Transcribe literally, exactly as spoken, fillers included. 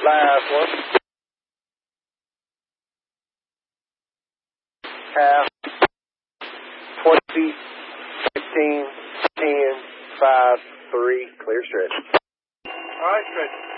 Last one. Half. twenty feet. fifteen, ten, five, three. Clear stretch. All right, stretch.